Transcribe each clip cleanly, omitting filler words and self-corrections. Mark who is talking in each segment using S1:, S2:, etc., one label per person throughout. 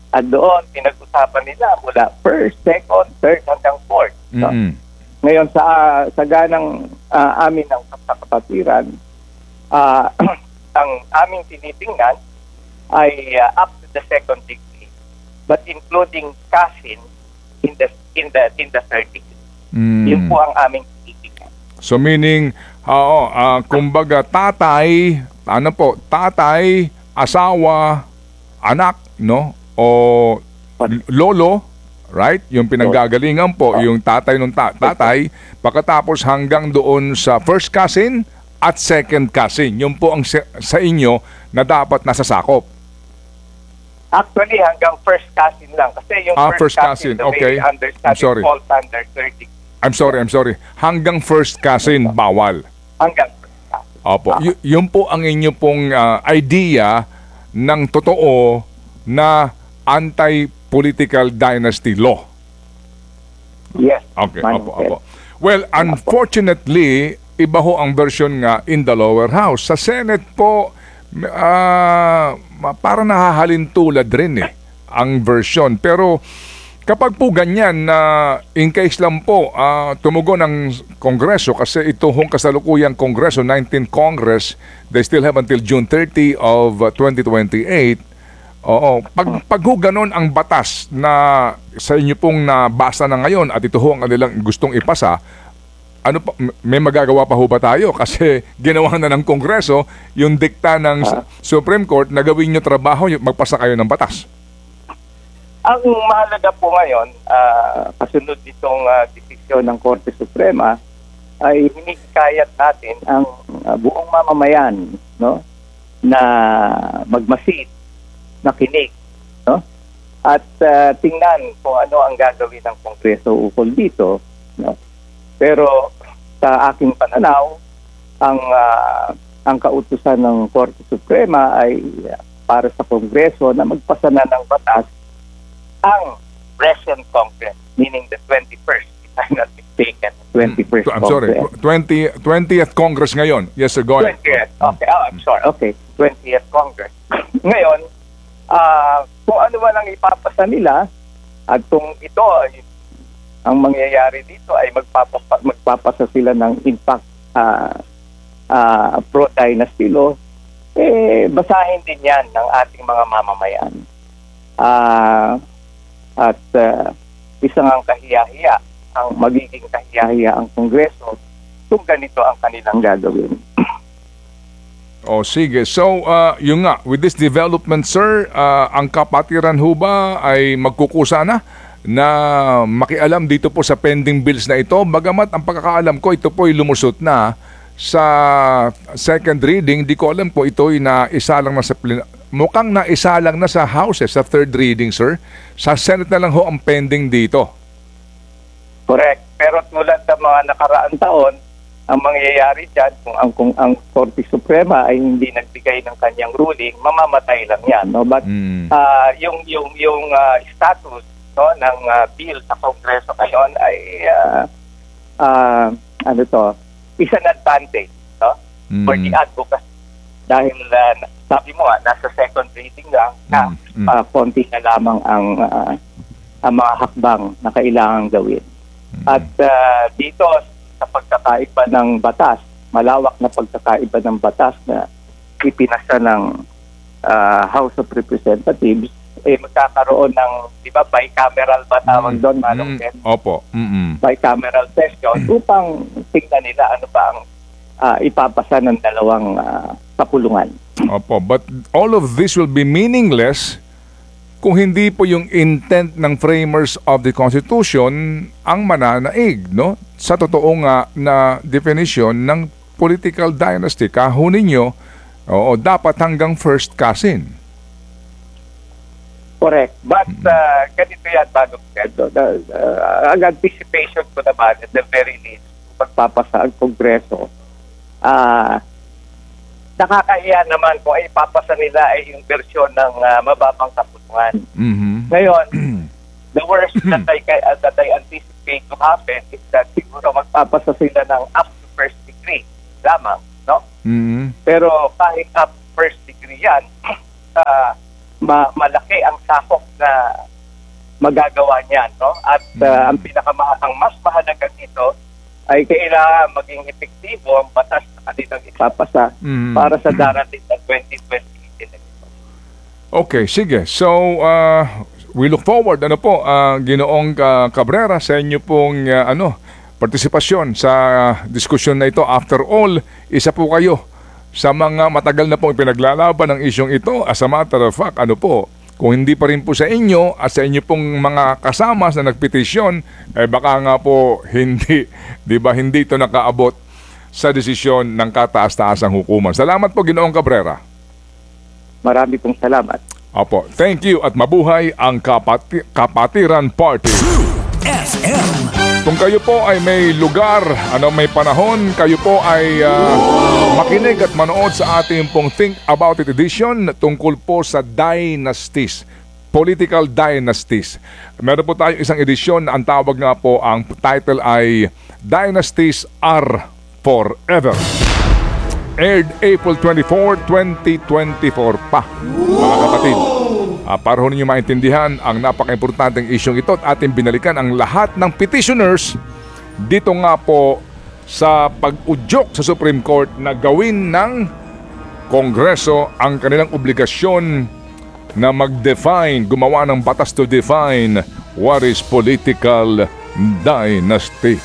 S1: At doon, pinag-usapan nila mula first, second, third, hanggang fourth. No? Ngayon, sa ganang amin ng kapatiran, ang aming tinitingnan ay up to the second degree, but including cousin in the third degree. Yun po ang aming tinitingnan.
S2: So meaning, kumbaga tatay, tatay, asawa, anak, no? O lolo, right? Yung pinanggagalingan po, yung tatay ng tatay, pagkatapos hanggang doon sa first cousin at second cousin. Yun po ang sa inyo na dapat nasasakop.
S1: Actually, hanggang first cousin lang. Kasi yung
S2: first cousin, okay. I'm sorry.
S1: Falls under 30.
S2: I'm sorry. Hanggang first cousin, bawal.
S1: Hanggang first cousin.
S2: Opo. Yun po ang inyo pong idea ng totoo na anti-political dynasty law.
S1: Yes.
S2: Okay, opo. Well, unfortunately, iba ho ang version nga in the lower house. Sa Senate po, para nahahalin tulad rin ang version. Pero kapag po ganyan na in case lang po tumugon ng Kongreso, kasi ito hong kasalukuyang Kongreso, 19th Congress, they still have until June 30 of 2028. Oo, pag ho ganon ang batas na sa inyo pong nabasa na ngayon at ito ho ang kanilang gustong ipasa, ano pa, may magagawa pa ho ba tayo? Kasi ginawa na ng Kongreso yung dikta ng Supreme Court na gawin nyo trabaho, magpasa kayo ng batas.
S1: Ang mahalaga po ngayon, kasunod nitong desisyon ng Korte Suprema, ay hinikayat natin ang buong mamamayan, no, na magmasid, nakinig, no? At tingnan kung ano ang gagawin ng Kongreso ukol dito, no? Pero sa aking pananaw, ang kautusan ng Korte Suprema ay para sa Kongreso na magpasa na ng batas ang present Congress, meaning the 21st, if I'm not mistaken, 21st
S2: I'm sorry, 20th Congress ngayon. Yes, sir, go ahead.
S1: 20th, okay. I'm sorry, okay. 20th Congress. Ngayon, kung ano man ang ipapasa nila, at kung ito ay ang mangyayari dito ay magpapasa sila ng impact pro-dynasty law, basahin din yan ng ating mga mamamayan. At isang ang kahiyahiya, ang magiging kahiyahiya ang Kongreso kung ganito ang kanilang gagawin.
S2: O sige, so yun nga, with this development, sir, ang kapatiran ho ba ay magkukusa na makialam dito po sa pending bills na ito? Bagamat ang pagkakaalam ko, ito po ay lumusot na sa second reading. Di ko alam po ito ay naisa lang na sa mukhang naisa lang na sa House, sa third reading, sir. Sa Senate na lang ho ang pending dito.
S1: Correct. Pero tulad ng mga nakaraang taon, ang mangyayari dyan, kung ang Korte Suprema ay hindi nagbigay ng kanyang ruling, mamamatay lang yan. No? But yung status, no, ng bill sa Kongreso ngayon ay is an advantage, no, for the advocacy. Dahil sabi mo nasa second reading lang na konti na lamang ang mga hakbang na kailangang gawin. At dito sa pagkakaiba ng batas, malawak na pagkakaiba ng batas na ipinasa ng House of Representatives, magkakaroon ng, di ba, bicameral ba tawag doon, Manong Ken?
S2: Opo.
S1: Bicameral session upang tingnan nila ano ba ang ipapasa ng dalawang kapulungan.
S2: Opo, but all of this will be meaningless kung hindi po yung intent ng framers of the Constitution ang mananaig, no? Sa totoo nga na definition ng political dynasty, kahunin nyo, dapat hanggang first cousin.
S1: Correct. But ganito yan, Manong Ken. Ang anticipation ko naman at the very least, pagpapasa ang Kongreso, nakakahiya naman kung ay ipapasa nila ay yung versyon ng mababang kapulungan. Ngayon, the worst that I anticipate to happen is that siguro magpapasa sila ng up to first degree lamang, no? Pero kahit up first degree yan, malaki ang sakop na magagawa niyan, no? At ang ang mas mahalaga dito ay kailangan maging epektibo ang batas na kanilang ipapasa para sa darating na 2028 election.
S2: Okay, sige. So, we look forward, Ginoong Cabrera, sa inyo pong, partisipasyon sa diskusyon na ito. After all, isa po kayo sa mga matagal na pong pinaglalaban ng isyong ito. As a matter of fact, kung hindi pa rin po sa inyo at sa inyo pong mga kasama na nagpetisyon, baka nga po hindi ito nakaabot sa desisyon ng kataas-taasang hukuman. Salamat po, Ginoong Cabrera.
S1: Marami pong salamat.
S2: Opo, thank you at mabuhay ang Kapatiran Party.
S3: FM.
S2: Kung kayo po ay may lugar, may panahon, kayo po ay makinig at manood sa ating pong Think About It edition tungkol po sa dynasties, political dynasties. Meron po tayo isang edisyon na ang tawag nga po, ang title ay Dynasties Are Forever. Aired April 24, 2024 pa, mga kapatid. Para ho ninyo maintindihan ang napaka-importanteng isyong ito at ating binalikan ang lahat ng petitioners dito nga po sa pag-udyok sa Supreme Court na gawin ng Kongreso ang kanilang obligasyon na mag-define, gumawa ng batas to define what is political dynasty.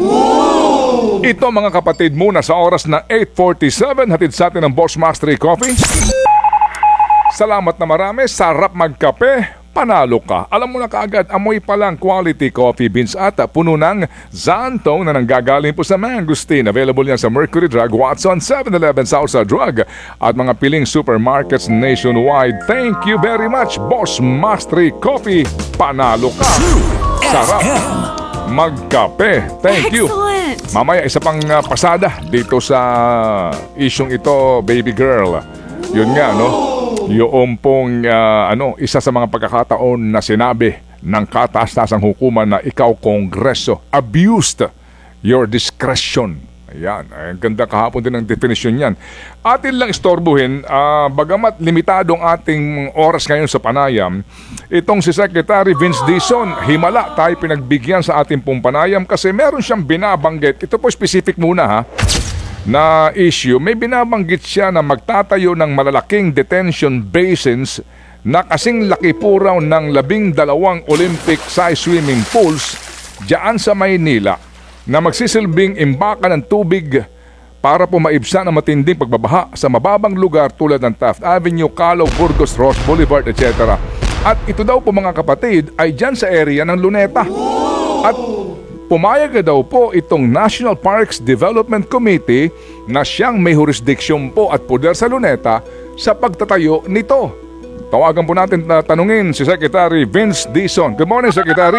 S2: Ito mga kapatid muna sa oras na 8:47, hatid sa atin ng Boss Mastery Coffee. Salamat na marami, sarap magkape, panalo ka. Alam mo na kaagad, amoy pa lang quality coffee beans at puno ng Zantong na nanggagaling po sa Mangustin. Available yan sa Mercury Drug, Watson, 7-Eleven, Sausa Drug at mga piling supermarkets nationwide. Thank you very much, Boss Mastery Coffee. Panalo ka. Sarap magkape. Thank you. Mamaya isa pang pasada dito sa isyong ito, baby girl. Yun nga, yung pong isa sa mga pagkakataon na sinabi ng kataas-taasang hukuman na ikaw, Kongreso, abused your discretion. Ayan, ang ganda kahapon din ng definisyon yan. Atin lang istorbuhin, bagamat limitado ang ating oras ngayon sa panayam, itong si Secretary Vince Dizon, himala tayo pinagbigyan sa ating pong panayam kasi meron siyang binabanggit. Ito po specific muna na issue. May binabanggit siya na magtatayo ng malalaking detention basins na kasing laki po raw ng 12 Olympic-size swimming pools diyan sa Maynila na magsisilbing imbakan ng tubig para po maibsan ang matinding pagbabaha sa mababang lugar tulad ng Taft Avenue, Calao, Burgos, Ross Boulevard, etc. At ito daw po mga kapatid ay diyan sa area ng Luneta. At pumayag daw po itong National Parks Development Committee na siyang may jurisdiksyon po at poder sa Luneta sa pagtatayo nito. Tawagan po natin na tanungin si Secretary Vince Dizon. Good morning, Secretary.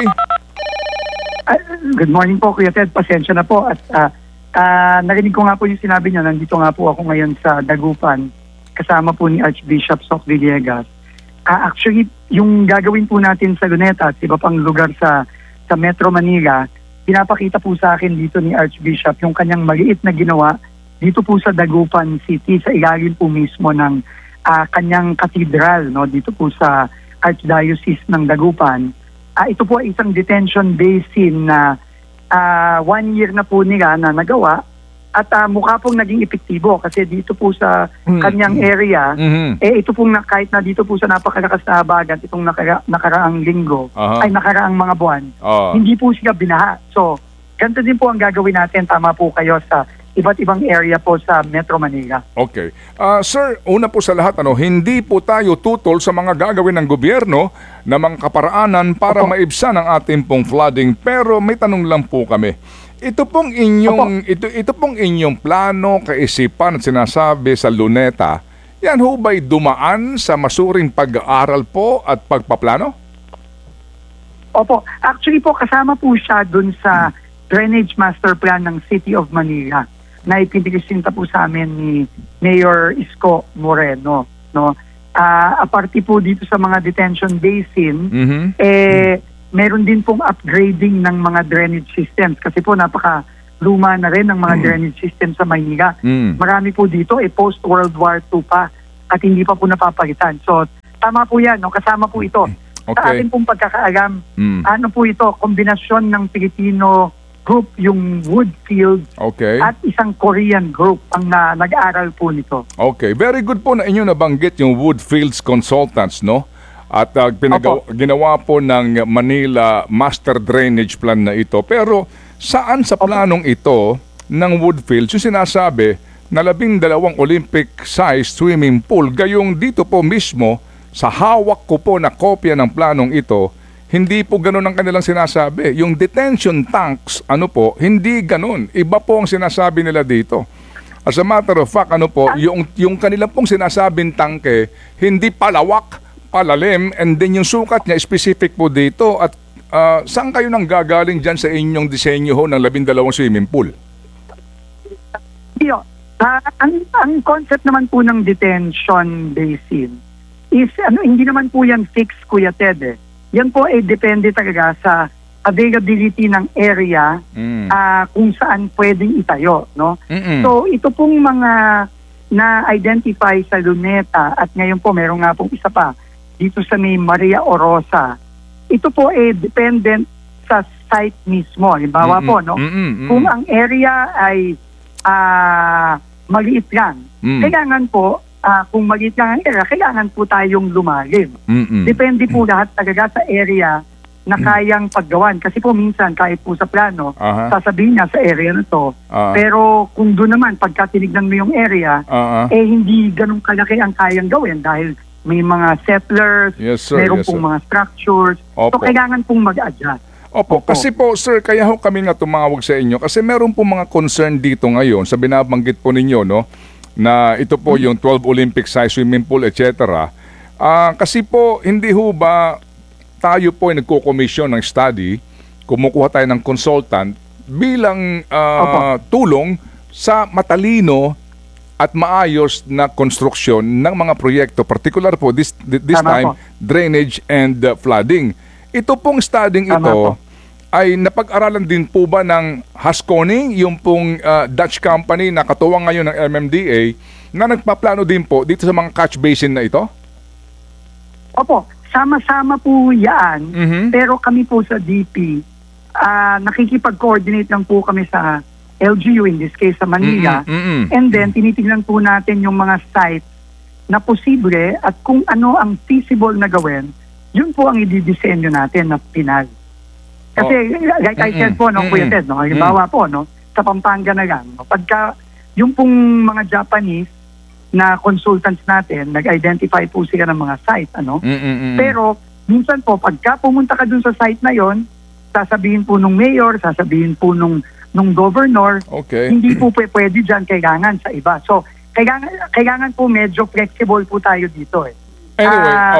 S4: Good morning po, Kuya Ted. Pasensya na po. At narinig ko nga po yung sinabi niyo. Nandito nga po ako ngayon sa Dagupan kasama po ni Archbishop Soc Villegas. Actually, yung gagawin po natin sa Luneta at iba pang lugar sa Metro Manila, pinapakita po sa akin dito ni Archbishop yung kanyang maliit na ginawa dito po sa Dagupan City, sa ilalim po mismo ng kanyang katedral, dito po sa Archdiocese ng Dagupan. Ito po ay isang detention basin na 1 year na po nila na nagawa at mukha pong naging epektibo kasi dito po sa kanyang area, ito pong kahit na dito po sa napakalakas na habagat itong nakaraang linggo, ay nakaraang mga buwan, hindi po sila binaha. So, ganito din po ang gagawin natin. Tama po kayo sa iba't ibang area po sa Metro Manila.
S2: Okay. Sir, una po sa lahat, hindi po tayo tutol sa mga gagawin ng gobyerno na mga kaparaanan para maibsan ang ating pong flooding. Pero may tanong lang po kami. Ito pong inyong plano, kaisipan at sinasabi sa Luneta, yan ho ba'y dumaan sa masuring pag-aaral po at pagpaplano?
S4: Opo. Actually po, kasama po siya dun sa Drainage Master Plan ng City of Manila na ipinagsinta po sa amin ni Mayor Isko Moreno. Aparte po dito sa mga detention basin, meron din pong upgrading ng mga drainage systems kasi po napaka luma na rin ng mga drainage system sa Maynila. Marami po dito post World War II pa at hindi pa po napapalitan. So Tama po yan, no? Kasama po ito. Sa
S2: Okay.
S4: ating pong pagkakaalam,
S2: Mm.
S4: ano po ito, kombinasyon ng Filipino group, yung Woodfield,
S2: Okay.
S4: at isang Korean group ang nag-aaral po nito.
S2: Okay, very good po na inyo nabanggit yung Woodfields Consultants, no? At ginawa po ng Manila Master Drainage Plan na ito. Pero saan sa planong ito ng Woodfields yung sinasabi na 12 Olympic-sized swimming pool? Gayong dito po mismo, sa hawak ko po na kopya ng planong ito, hindi po ganun ang kanilang sinasabi. Yung detention tanks, hindi ganun. Iba po ang sinasabi nila dito. As a matter of fact, yung kanilang pong sinasabing tangke, hindi palawak, palalim, and then yung sukat niya specific po dito. At saan kayo nang gagaling dyan sa inyong disenyo ho ng 12 swimming pool?
S4: Ang concept naman po ng detention basin is hindi naman po yan fixed, Kuya Ted. Yan po ay depende talaga sa availability ng area kung saan pwedeng itayo, no? So ito pong mga na-identify sa Luneta at ngayon po meron nga pong isa pa dito sa may Maria Orosa. Ito po ay dependent sa site mismo. Halimbawa po, no? Kung ang area ay maliit lang, kailangan po kung maliit lang ang area, kailangan po tayong lumalim. Depende po lahat talaga sa area na kayang paggawan. Kasi po minsan, kahit po sa plano, sasabihin niya sa area na to. Pero kung doon naman, pagka tinignan mo yung area, hindi ganun kalaki ang kayang gawin dahil may mga settlers, meron pong mga structures. So, kailangan pong mag-adjust.
S2: Opo, kasi po sir, kaya ho kami nga tumawag sa inyo kasi meron po mga concern dito ngayon sa binabanggit po ninyo, no? Na ito po yung 12 Olympic size swimming pool, etc. Kasi po, hindi ho ba tayo po ay nagko-commission ng study, kumukuha tayo ng consultant bilang tulong sa matalino at maayos na konstruksyon ng mga proyekto, particular po this time, drainage and flooding. Ito pong studying ito ay napag-aralan din po ba ng Haskoning, yung pong Dutch company na katuwang ngayon ng MMDA, na nagpaplano din po dito sa mga catch basin na ito?
S4: Opo, sama-sama po yan. Pero kami po sa DP, nakikipag-coordinate lang po kami sa LGU, in this case sa Manila. And then, tinitingnan po natin yung mga sites na posible at kung ano ang feasible na gawin, yun po ang ididisenyo natin na final. Kasi, like I said po, no, Kuya Ted, no, halimbawa po, no, sa Pampanga na lang, no, pagka yung pong mga Japanese na consultants natin, nag-identify po sila ng mga site, Pero, minsan po, pagka pumunta ka dun sa site na yon, sasabihin po nung mayor, sasabihin po nung governor, hindi po pwede dyan, kailangan sa iba. So, kailangan po medyo flexible po tayo dito eh.
S2: Anyway,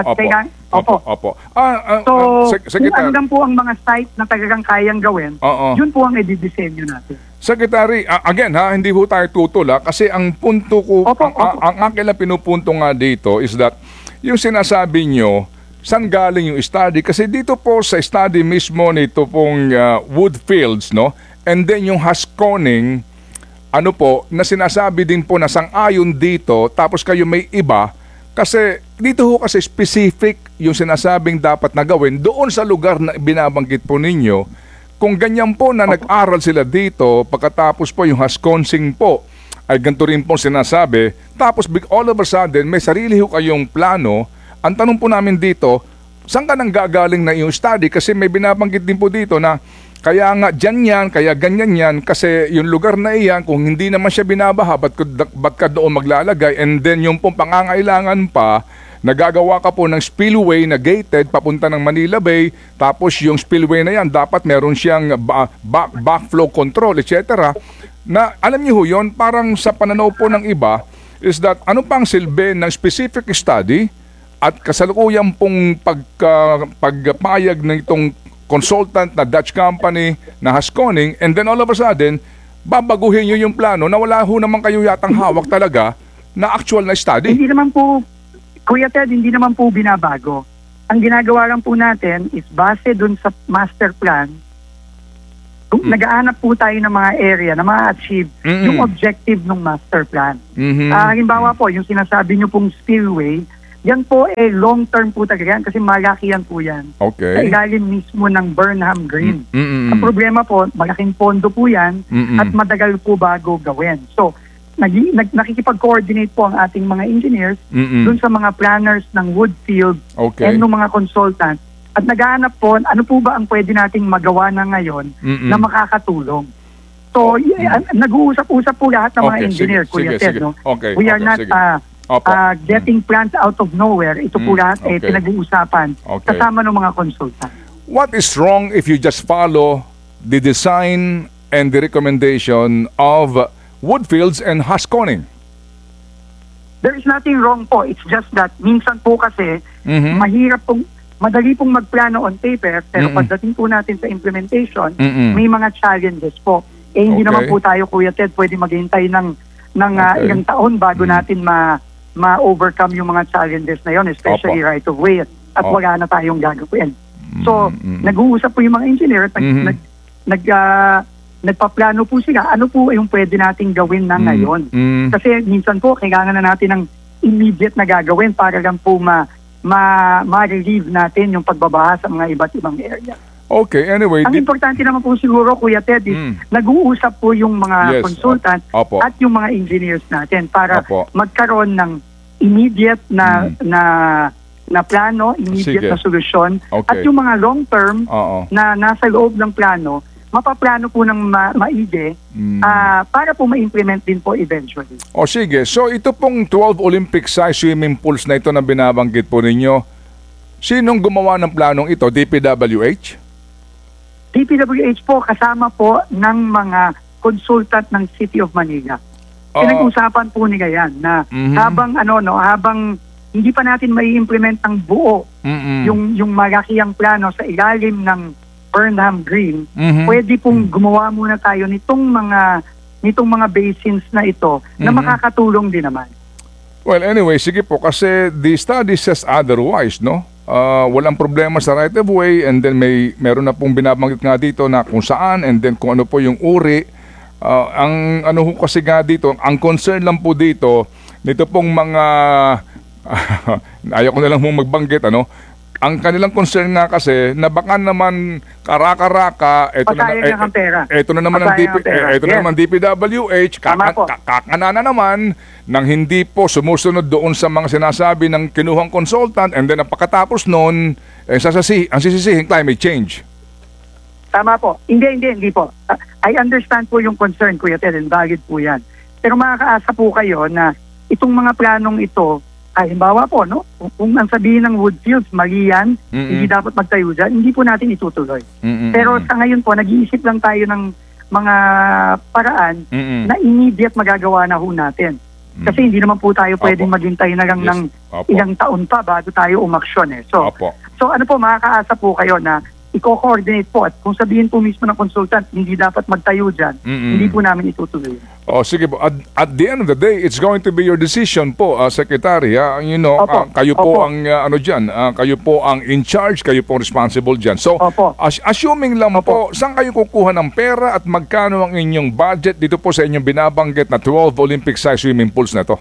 S2: opo.
S4: So, kung ano lang po ang mga site na talagang kayang gawin, yun po ang edidisenyo natin.
S2: Secretary, again hindi ho tayo tutula kasi ang punto ko, ang akin lang pinupunto nga dito is that yung sinasabi nyo, saan galing yung study? Kasi dito po sa study mismo nito pong Woodfields, no? And then yung Haskoning, na sinasabi din po na sang-ayon dito, tapos kayo may iba. Kasi dito ho kasi specific yung sinasabing dapat na gawin doon sa lugar na binabanggit po ninyo. Kung ganyan po na nag-aral sila dito, pagkatapos po yung Haskoning po, ay ganito rin po sinasabi, tapos all of a sudden may sarili ho kayong plano. Ang tanong po namin dito, saan ka nang gagaling na yung study? Kasi may binabanggit din po dito na kaya nga dyan yan, kaya ganyan yan, kasi yung lugar na iyan, kung hindi naman siya binabaha, ba't ka doon maglalagay? And then yung pong pangangailangan pa, nagagawa ka po ng spillway na gated papunta ng Manila Bay, tapos yung spillway na yan, dapat meron siyang backflow control, etc. Na alam niyo ho yun, parang sa pananaw po ng iba, is that ano pang silbi ng specific study at kasalukuyan pong pagpayag ng itong consultant na Dutch company na Haskoning, and then all of a sudden, babaguhin nyo yung plano na wala ho naman kayo yatang hawak talaga na actual na study.
S4: Hindi naman po, Kuya Ted, hindi naman po binabago. Ang ginagawa lang po natin is base dun sa master plan, nag-aanap po tayo ng mga area na ma-achieve yung objective ng master plan. Halimbawa po, yung sinasabi nyo pong spillway, yan po long-term po talaga yan kasi malaki yan po yan. Sa
S2: Okay.
S4: ilalim mismo ng Burnham Green.
S2: Mm-mm.
S4: Ang problema po, malaking pondo po yan
S2: Mm-mm.
S4: at madagal po bago gawin. So, nakikipag-coordinate po ang ating mga engineers
S2: Mm-mm.
S4: dun sa mga planners ng Woodfield
S2: Okay.
S4: and ng mga consultants at naghahanap po ano po ba ang pwede nating magawa na ngayon
S2: Mm-mm.
S4: na makakatulong. So, nag-uusap-usap po lahat ng mga
S2: Okay,
S4: engineer,
S2: sige,
S4: Kuya
S2: sige,
S4: Ted.
S2: sige.
S4: No?
S2: Okay,
S4: We are
S2: okay,
S4: not
S2: sige. Opo.
S4: getting plans out of nowhere. Ito po lahat
S2: okay.
S4: pinag-uusapan
S2: Okay.
S4: kasama ng mga consultants.
S2: What is wrong if you just follow the design and the recommendation of Woodfields and Haskoning?
S4: There is nothing wrong po. It's just that minsan po kasi
S2: Mhm.
S4: madali pong magplano on paper pero
S2: Mm-mm.
S4: pagdating po natin sa implementation,
S2: Mm-mm.
S4: may mga challenges po. Hindi
S2: Okay.
S4: naman po tayo, Kuya Ted, pwede maghintay ng
S2: Okay.
S4: ilang taon bago natin ma-overcome yung mga challenges na yon, especially
S2: Opo.
S4: right of way at
S2: Oh.
S4: wala na tayong gagawin. So,
S2: Mm-mm.
S4: nag-uusap po yung mga engineer at
S2: Mhm.
S4: nagpaplano po sila ano po yung pwede nating gawin na ngayon.
S2: Mm.
S4: Kasi minsan po, kailangan na natin ng immediate na gagawin para lang po ma-relieve natin yung pagbabaha sa mga iba't ibang area.
S2: Okay, anyway.
S4: Ang importante naman po siguro, Kuya Ted, is nag-uusap po yung mga
S2: Yes,
S4: consultant
S2: opo.
S4: at yung mga engineers natin para
S2: Opo.
S4: magkaroon ng immediate na plano, immediate
S2: Sige.
S4: na solusyon
S2: Okay.
S4: at yung mga long-term
S2: Oo.
S4: na nasa loob ng plano, mapaplano po ng maigi para po ma-implement din po eventually.
S2: O sige, so ito pong 12 Olympic size swimming pools na ito na binabanggit po ninyo, sinong gumawa ng planong ito? DPWH?
S4: DPWH po kasama po ng mga consultant ng City of Manila.
S2: Ah.
S4: Pinag-usapan po nila yan na
S2: Mhm.
S4: habang hindi pa natin mai-implement ng buo
S2: Mm-mm.
S4: yung malakihang plano sa ilalim ng Burnham Green,
S2: Mhm.
S4: pwede pong gumawa muna tayo nitong mga basins na ito na
S2: Mhm.
S4: makakatulong din naman.
S2: Well, anyway, sige po, kasi the study says otherwise, no? Walang problema sa right of way and then meron na pong binabanggit nga dito na kung saan and then kung ano po yung uri. Ang ano ho kasi nga dito, ang concern lang po dito, nito pong mga, ayaw ko na lang mong magbanggit, ano? Ang kanilang concern nga kasi na baka naman karaka-raka,
S4: Pasayang lang ang pera.
S2: ito na naman ang
S4: Pasayang ang pera.
S2: ito na
S4: Yes.
S2: naman DPWH,
S4: Tama po.
S2: kakanana naman nang hindi po sumusunod doon sa mga sinasabi ng kinuhang consultant and then ang pagkatapos noon, ang sisisihin climate change.
S4: Tama po. Hindi po. I understand po yung concern, Kuya Ted, and valid po yan. Pero makakaasa po kayo na itong mga planong ito, halimbawa po, no? Kung ang sabihin ng Woodfields, mali yan, hindi dapat magtayo dyan, hindi po natin itutuloy. Pero sa ngayon po, nag-iisip lang tayo ng mga paraan na immediate magagawa na ho natin. Kasi hindi naman po tayo pwedeng
S2: Opo.
S4: maghintay na lang
S2: Yes.
S4: ng
S2: Opo.
S4: ilang taon pa bago tayo umaksyon eh. So
S2: Opo.
S4: ano po, makakaasa po kayo na i-coordinate po at kung sabihin po mismo ng consultant, hindi dapat magtayo dyan, hindi po namin itutuloy.
S2: Oh, sige po. At the end of the day, it's going to be your decision po, Secretary. You know,
S4: Opo.
S2: kayo po
S4: Opo.
S2: ang kayo po ang in charge, kayo po responsible diyan. So,
S4: Opo.
S2: assuming lang po, saan kayo kukuha ng pera at magkano ang inyong budget dito po sa inyong binabanggit na 12 Olympic size swimming pools na to?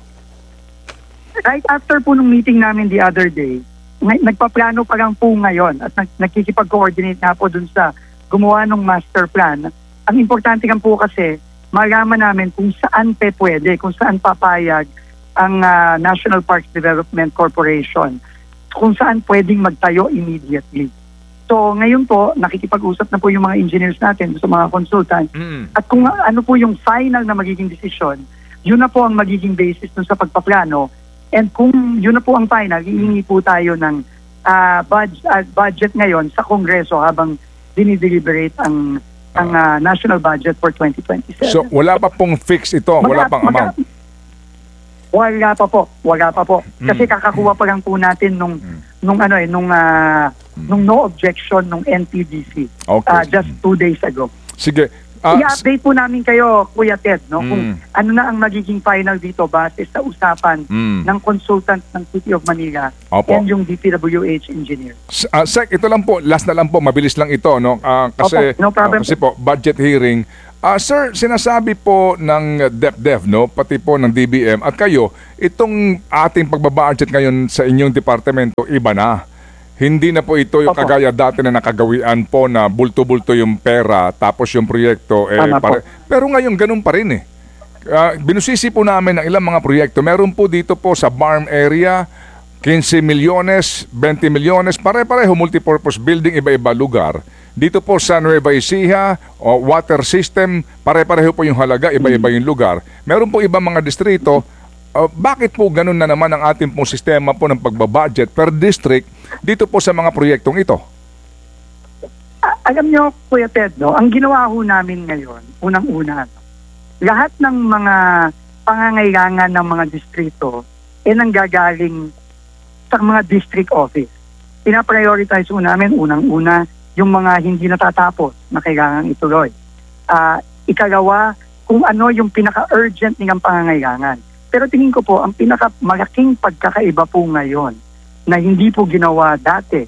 S4: Right after po nung meeting namin the other day, nagpaplano pa lang po ngayon at nakikipag-coordinate na po dun sa gumawa ng master plan. Ang importante lang po kasi malaman namin kung saan pwede, kung saan papayag ang National Parks Development Corporation, kung saan pwedeng magtayo immediately. So ngayon po, nakikipag-usap na po yung mga engineers natin sa mga consultant at kung ano po yung final na magiging desisyon, yun na po ang magiging basis dun sa pagpaplano. And kung yun na po ang final, hihingi po tayo ng budget ngayon sa Kongreso habang dinideliberate ang national budget for 2027.
S2: So, wala pa pong fix ito, wala pang amount.
S4: Wala pa po. Kasi kakakuha pa lang po natin nung no objection nung NPDC
S2: Okay.
S4: just 2 days ago.
S2: Sige.
S4: I-update po namin kayo, Kuya Ted, no? Kung ano na ang magiging final dito base sa usapan ng consultant ng City of Manila
S2: Opo.
S4: and yung DPWH engineer.
S2: Sec, ito lang po, last na lang po, mabilis lang ito, no? Kasi,
S4: Opo, no problem
S2: kasi po, budget hearing, Sir, sinasabi po ng DepDev, no, pati po ng DBM at kayo, itong ating pagbabudget ngayon sa inyong departamento, iba na. Hindi na po ito yung
S4: Opo.
S2: kagaya dati na nakagawian po na bulto-bulto yung pera tapos yung proyekto.
S4: Tama po.
S2: Pero ngayon ganun pa rin eh. Binusisi po namin ng ilang mga proyekto. Meron po dito po sa Barm area, 15 milyones, 20 milyones, pare-pareho multipurpose building, iba-iba lugar. Dito po sa Nueva Ecija, water system, pare-pareho po yung halaga, iba-iba yung lugar. Meron po ibang mga distrito. Bakit po ganun na naman ang ating pong sistema po ng pagbabudget per district dito po sa mga proyektong ito?
S4: Alam nyo, Kuya Ted, no, ang ginawa ho namin ngayon, unang-una, lahat ng mga pangangailangan ng mga distrito nanggagaling sa mga district office. Pinaprioritize ho namin, unang-una, yung mga hindi natatapos na kailangan ituloy. Ikalawa, kung ano yung pinaka-urgent nilang pangangailangan. Pero tingin ko po, ang pinakamalaking pagkakaiba po ngayon na hindi po ginawa dati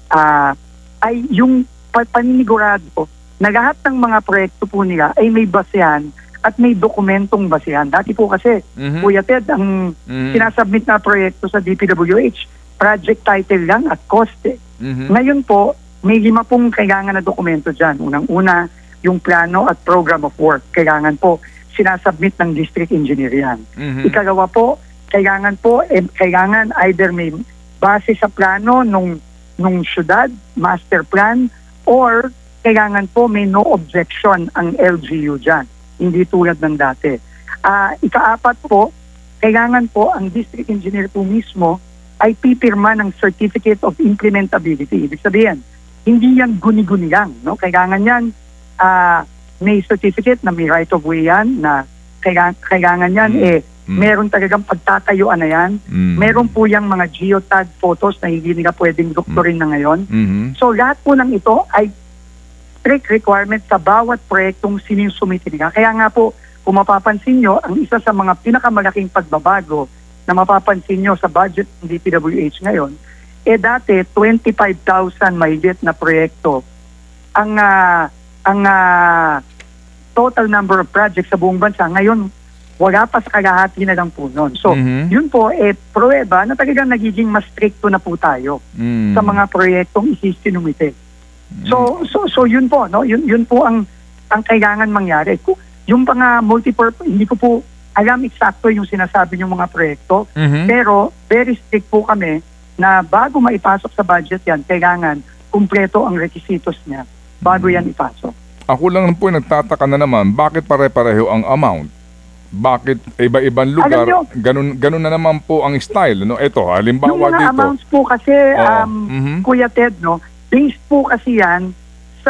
S4: ay yung paninigurado na lahat ng mga proyekto po nila ay may basehan at may dokumentong basehan. Dati po kasi, Kuya Ted, ang sinasubmit na proyekto sa DPWH, project title lang at cost. Ngayon po, may 5 pong kailangan na dokumento dyan. Unang-una, yung plano at program of work. Kailangan po sinasubmit ng district engineer yan. Ikalawa po, kailangan either may base sa plano nung syudad, master plan, or kailangan po may no objection ang LGU dyan. Hindi tulad ng dati. Ika-4 po, kailangan po ang district engineer po mismo ay pipirma ng Certificate of Implementability. Ibig sabihin, hindi yan guni-guni lang. No? Kailangan yan, may certificate na may right of way yan, na kailangan yan, meron talagang pagtatayuan na yan. Meron po yung mga geotag photos na hindi nila pwedeng doktorin na ngayon. So lahat po ng ito ay strict requirement sa bawat proyektong sinusumiti nila. Kaya nga po, kung mapapansin nyo, ang isa sa mga pinakamalaking pagbabago na mapapansin nyo sa budget ng DPWH ngayon, dati 25,000 mahigit na proyekto ang total number of projects sa buong bansa. Ngayon, wala pa sa kalahati na lang po nun. So, yun po, pruweba na talagang nagiging mas stricto na po tayo sa mga proyektong isisinumite. So yun po, no? Yun po ang kailangan mangyari. Yung mga multipurpose, hindi ko po alam eksakto yung sinasabi ng mga proyekto, pero very strict po kami na bago maipasok sa budget yan, kailangan kumpleto ang requisitos niya bago yan ipasok.
S2: Ako lang po nagtataka na naman, bakit pare-pareho ang amount? Bakit iba-ibang lugar, ganun na naman po ang style, no? Ito, halimbawa
S4: yung mga
S2: dito.
S4: amounts po kasi, Kuya Ted, no? Based po kasi yan sa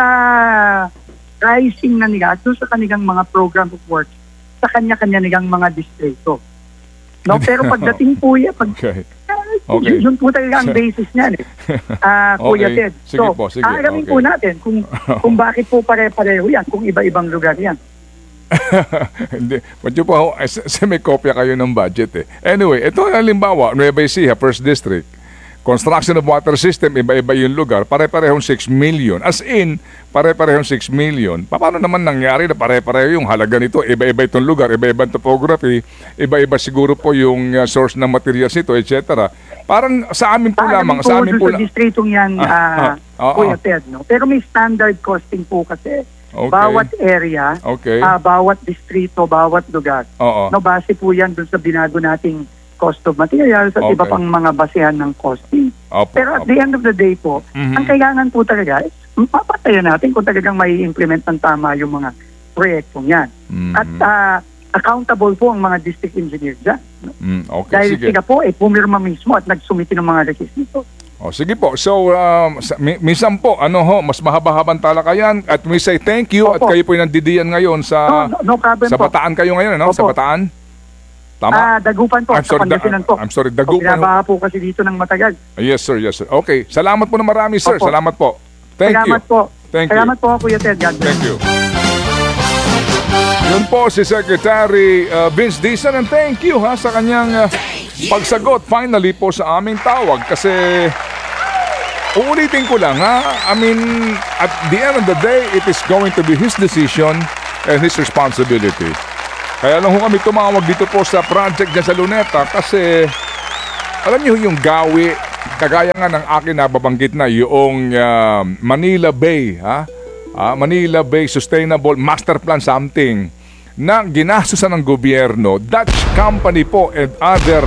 S4: pricing na nila at sa kanilang mga program of work sa kanya-kanya nilang mga distrito. No? Pero pagdating po yan,
S2: Okay.
S4: yun po talaga ang basis niyan. Kuya Ted.
S2: Sige po, sige.
S4: Aalamin po natin kung bakit po pare-pareho yan, kung iba-ibang lugar yan.
S2: Hindi. Medyo po, may kopya kayo ng budget eh. Anyway, ito halimbawa, Nueva Ecija, First District. Construction of water system, iba-iba yung lugar, pare-parehong 6 million. As in, pare-parehong 6 million. Paano naman nangyari na pare-pareho yung halaga nito? Iba-iba itong lugar, iba-ibang topography, iba-iba siguro po yung source ng materials nito, etc. Parang sa amin po lamang. Sa amin po
S4: sa distritong yan, Kuya Ted, no? Pero may standard costing po kasi.
S2: Okay.
S4: Bawat area, bawat distrito, bawat lugar. No, base po yan dun sa binago nating cost of materials at iba pang mga basehan ng costing. Pero at the end of the day po, ang kailangan po talaga is mapatayan natin kung talagang may implement ng tama yung mga proyektong yan. At accountable po ang mga district engineer dyan. Dahil sila po pumirma mismo at nagsumiti ng mga requisitos.
S2: Sige po. So, minsan po, mas mahaba-habang talakayan at we say thank you at kayo po yung nandidiyan ngayon sa Bataan kayo ngayon, no? Sa Bataan? Tama?
S4: Dagupan po.
S2: I'm sorry, Dagupan.
S4: Pinabaha po kasi dito ng matagal.
S2: Yes, sir. Okay. Salamat po na marami, sir. Salamat po.
S4: Salamat po.
S2: Thank you.
S4: Salamat po, Kuya Ted.
S2: Thank you. Yun po si Secretary Vince Dizon, and thank you sa kanyang pagsagot finally po sa aming tawag kasi uulitin ko lang I mean, at the end of the day, it is going to be his decision and his responsibility. Kaya lang ho kami tumawag dito po sa project dyan sa Luneta kasi alam niyo yung gawi, kagaya nga ng akin nababanggit na yung Manila Bay, Manila Bay Sustainable Master Plan something na ginastusan ng gobyerno, Dutch company po and other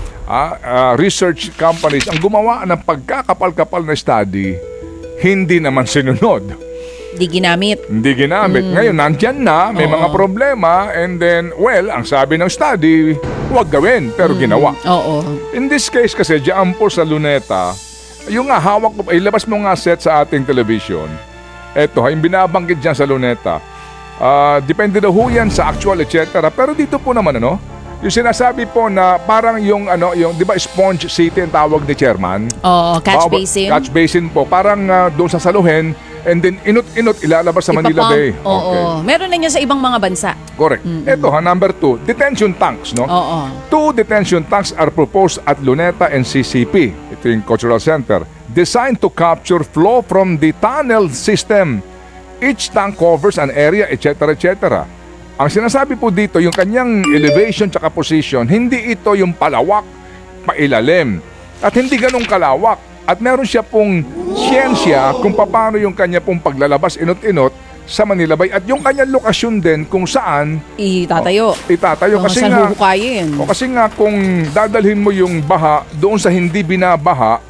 S2: research companies ang gumawa ng pagkakapal-kapal na study, hindi naman sinunod.
S5: Di ginamit.
S2: Hindi ginamit. Ngayon, nandyan na, may mga problema, and then, well, ang sabi ng study, huwag gawin, pero ginawa.
S5: Oo.
S2: In this case kasi, diyan po sa Luneta, yung nga hawak ko, ilabas mo nga set sa ating television. Eto, yung binabanggit dyan sa Luneta. Depende daw ho yan sa actual, etc. Pero dito po naman, yung sinasabi po na parang yung, di ba, Sponge City ang tawag ni Chairman?
S5: Oo, catch basin.
S2: Catch basin po. Parang doon sa Saluhen, and then inot-inot ilalabas sa Manila Bay.
S5: Oo. Meron na niya sa ibang mga bansa.
S2: Correct. Ito number 2, detention tanks, no?
S5: Oo.
S2: 2 detention tanks are proposed at Luneta and CCP. Ito yung Cultural Center. Designed to capture flow from the tunnel system. Each tank covers an area, etc., etc. Ang sinasabi po dito, yung kanyang elevation tsaka position, hindi ito yung palawak, pailalim. At hindi ganong kalawak. At meron siya pong siyensya kung paano yung kanya pong paglalabas inot-inot sa Manila Bay. At yung kanyang lokasyon din kung saan
S5: Itatayo.
S2: kasi
S5: saan
S2: nga,
S5: huhukayin.
S2: kasi nga kung dadalhin mo yung baha doon sa hindi binabaha,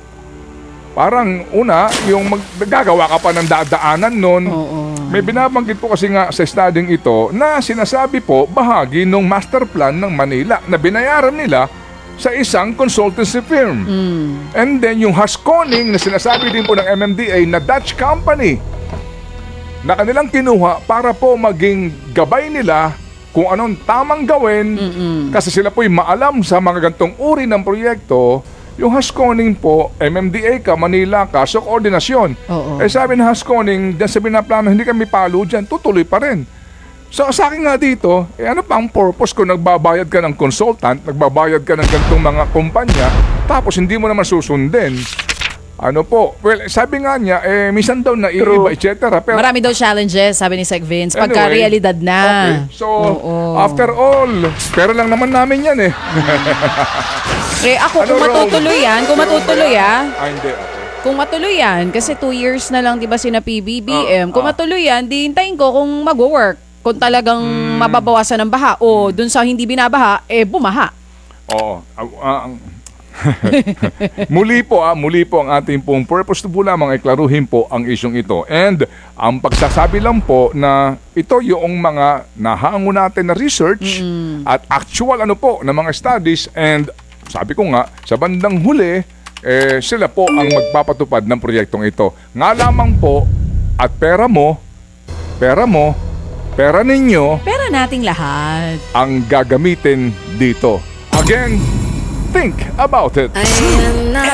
S2: parang yung gagawa ka pa ng dadaanan nun. May binabanggit po kasi nga sa studying ito na sinasabi po bahagi ng master plan ng Manila na binayaran nila sa isang consultancy firm. And then yung Haskoning na sinasabi din po ng MMDA na Dutch company na kanilang kinuha para po maging gabay nila kung anong tamang gawin kasi sila po'y maalam sa mga gantong uri ng proyekto. Yung Haskoning po, MMDA ka, Manila ka, so koordinasyon. Sabi ng Haskoning, dyan sa binaplano, hindi kami palo dyan, tutuloy pa rin. So sa akin nga dito, ano pa ang purpose kung nagbabayad ka ng consultant, nagbabayad ka ng gantong mga kumpanya, tapos hindi mo naman susundin? Ano po? Well, sabi nga niya, minsan daw naiiba, etc. Pero
S5: marami daw challenges, sabi ni Sec Vince, pagka
S2: anyway,
S5: realidad na.
S2: Okay. So, after all, pero lang naman namin yan
S5: Ako, kung matutuloy yan,
S2: hindi.
S5: Kung matuloy yan, kasi 2 years na lang, di ba, sina PBBM, kung matuloy yan, di hintayin ko kung mag-work. Kung talagang mababawasan ng baha o dun sa hindi binabaha, bumaha. Oo.
S2: Muli po ang ating pong purpose po lamang ay klaruhin po ang isyong ito. And ang pagsasabi lang po na ito yung mga nahango natin na research at actual na mga studies, and sabi ko nga, sa bandang huli, sila po ang magpapatupad ng proyektong ito. Nga lamang po, at pera ninyo,
S5: pera nating lahat
S2: ang gagamitin dito. Again, think about it.